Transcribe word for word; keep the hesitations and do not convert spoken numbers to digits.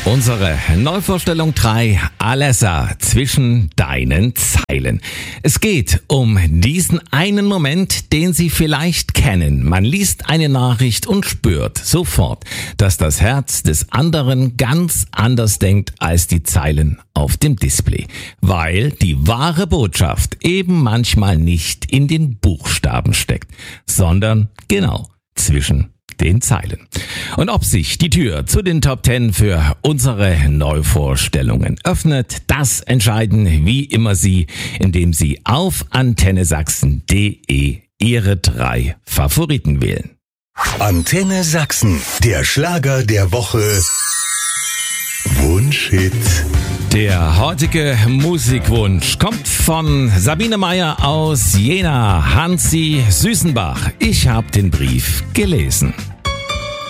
Unsere Neuvorstellung drei, Alessa, zwischen deinen Zeilen. Es geht um diesen einen Moment, den Sie vielleicht kennen. Man liest eine Nachricht und spürt sofort, dass das Herz des anderen ganz anders denkt als die Zeilen auf dem Display. Weil die wahre Botschaft eben manchmal nicht in den Buchstaben steckt, sondern genau zwischen den Zeilen. Und ob sich die Tür zu den Top Ten für unsere Neuvorstellungen öffnet, das entscheiden wie immer Sie, indem Sie auf antenne sachsen punkt de Ihre drei Favoriten wählen. Antenne Sachsen, der Schlager der Woche. Wunschhit. Der heutige Musikwunsch kommt von Sabine Meyer aus Jena, Hansi Süßenbach. Ich habe den Brief gelesen.